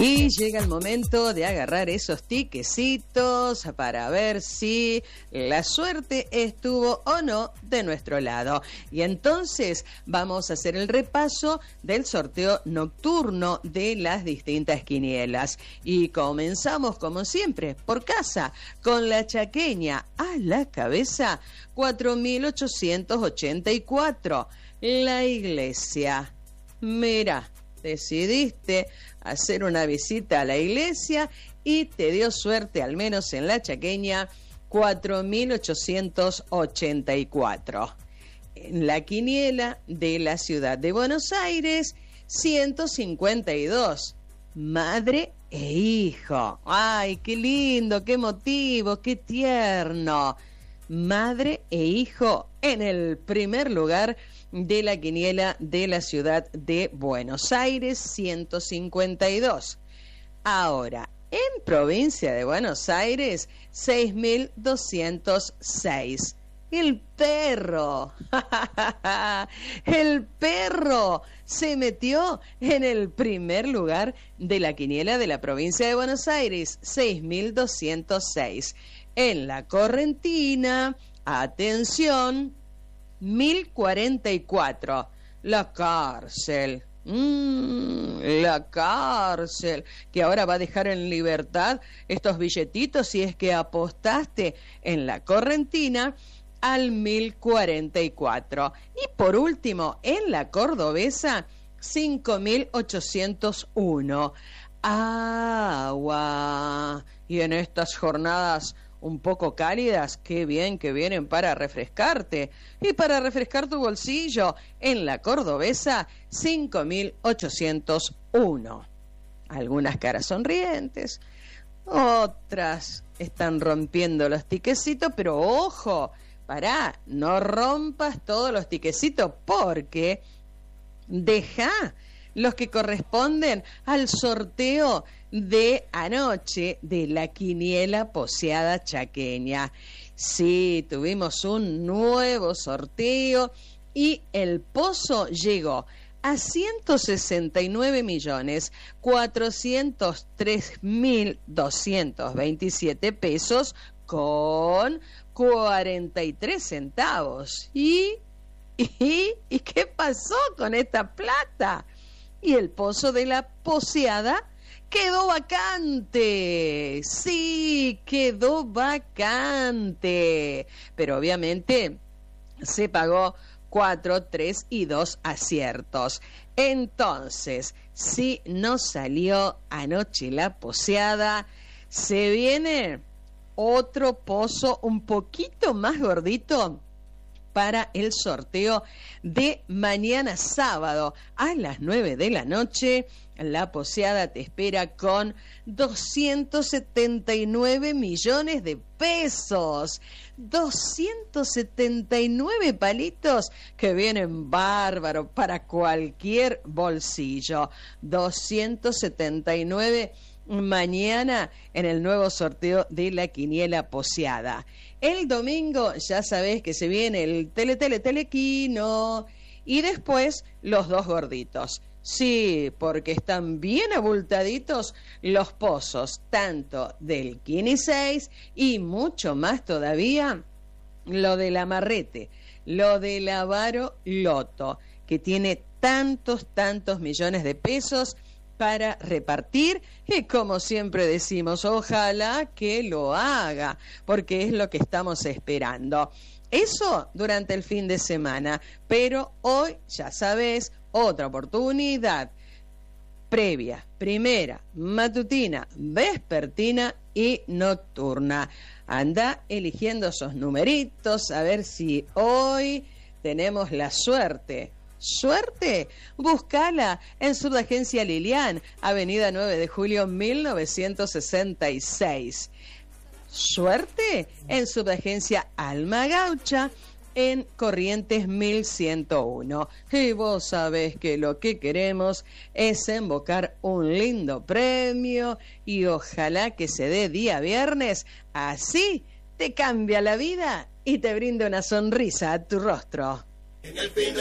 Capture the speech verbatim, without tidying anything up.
Y llega el momento de agarrar esos tiquecitos para ver si la suerte estuvo o no de nuestro lado. Y entonces vamos a hacer el repaso del sorteo nocturno de las distintas quinielas. Y comenzamos, como siempre, por casa, con la chaqueña a la cabeza, cuatro mil ochocientos ochenta y cuatro. La iglesia. Mira, decidiste hacer una visita a la iglesia y te dio suerte, al menos en la chaqueña, cuatro mil ochocientos ochenta y cuatro. En la quiniela de la ciudad de Buenos Aires, ciento cincuenta y dos. Madre e hijo. ¡Ay, qué lindo, qué emotivo, qué tierno! Madre e hijo en el primer lugar de la quiniela de la ciudad de Buenos Aires, ciento cincuenta y dos. Ahora, en provincia de Buenos Aires, seis mil doscientos seis. El perro, el perro se metió en el primer lugar de la quiniela de la provincia de Buenos Aires, seis mil doscientos seis. En la correntina, atención, mil cuarenta y cuatro, la cárcel, mm, la cárcel, que ahora va a dejar en libertad estos billetitos si es que apostaste en la correntina al mil cuarenta y cuatro. Y por último, en la cordobesa, cinco mil ochocientos uno. Agua. Y en estas jornadas un poco cálidas, qué bien que vienen para refrescarte y para refrescar tu bolsillo. En la cordobesa, cinco mil ochocientos uno. Algunas caras sonrientes, otras están rompiendo los tiquecitos, pero ojo, pará, no rompas todos los tiquecitos porque deja los que corresponden al sorteo de anoche de la quiniela poseada chaqueña. Sí, tuvimos un nuevo sorteo y el pozo llegó a ciento sesenta y nueve millones cuatrocientos tres mil doscientos veintisiete pesos con cuarenta y tres centavos. ¿Y, y, ¿Y qué pasó con esta plata? Y el pozo de la poseada quedó vacante. Sí, quedó vacante. Pero obviamente se pagó cuatro, tres y dos aciertos. Entonces, si no salió anoche la poseada, se viene otro pozo un poquito más gordito para el sorteo de mañana sábado a las nueve de la noche. La poseada te espera con doscientos setenta y nueve millones de pesos. doscientos setenta y nueve palitos que vienen bárbaros para cualquier bolsillo. doscientos setenta y nueve mañana en el nuevo sorteo de la quiniela poseada. El domingo ya sabés que se viene el tele tele telequino y después los dos gorditos. Sí, porque están bien abultaditos los pozos, tanto del Quini seis y mucho más todavía lo del Amarrete, lo del Avaro Loto, que tiene tantos, tantos millones de pesos para repartir, y como siempre decimos, ojalá que lo haga, porque es lo que estamos esperando. Eso durante el fin de semana, pero hoy, ya sabes, otra oportunidad previa, primera, matutina, vespertina y nocturna. Anda eligiendo esos numeritos, a ver si hoy tenemos la suerte. ¿Suerte? Búscala en Subagencia Lilian, Avenida nueve de julio mil novecientos sesenta y seis. Suerte en Subagencia Alma Gaucha, en Corrientes mil ciento uno. Y vos sabés que lo que queremos es invocar un lindo premio y ojalá que se dé día viernes, así te cambia la vida y te brinda una sonrisa a tu rostro. En el fin de